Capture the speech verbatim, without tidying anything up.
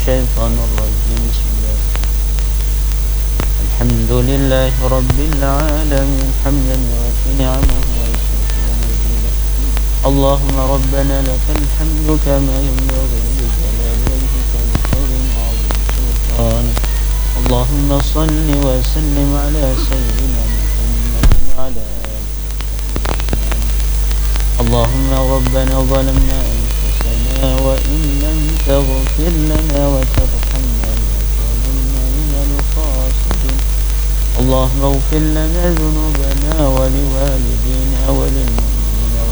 الشيطان الرجيم. بسم الله. الحمد لله رب العالمين حمدا يوافي نعمه ويكافئ مزيدا. اللهم ربنا لك الحمد كما ينبغي لجلال وجهك ولكرم عظيم سلطانك. اللهم صل وسلم على سيدنا محمد وعلى آله وصحبه. اللهم ربنا ظلمنا أنفسنا وإن لم تغفر لنا وترحمنا لنكونن من الخاسرين. اللهم اغفر لنا ذنوبنا ولوالدينا وللمؤمنين